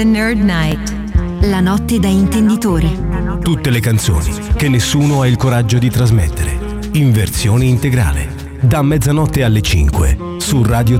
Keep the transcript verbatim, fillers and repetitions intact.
Nerd Night. La notte da intenditori. Tutte le canzoni che nessuno ha il coraggio di trasmettere. In versione integrale. Da mezzanotte alle cinque su Radio